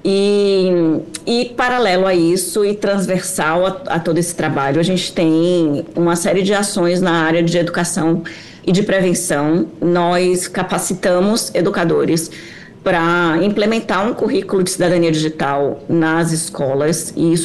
E paralelo a isso e transversal a todo esse trabalho, a gente tem uma série de ações na área de educação e de prevenção. Nós capacitamos educadores para implementar um currículo de cidadania digital nas escolas, e isso